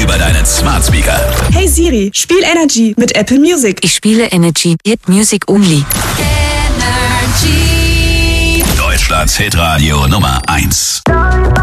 über deinen Smart Speaker. Hey Siri, spiel Energy mit Apple Music. Ich spiele Energy, Hit Music Only. Deutschlands Hitradio Nummer 1.